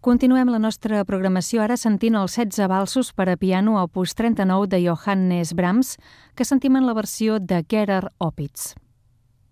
Continuem la nostra programació ara sentint els 16 valsos per a piano opus 39 de Johannes Brahms, que sentim en la versió de Gerhard Opitz.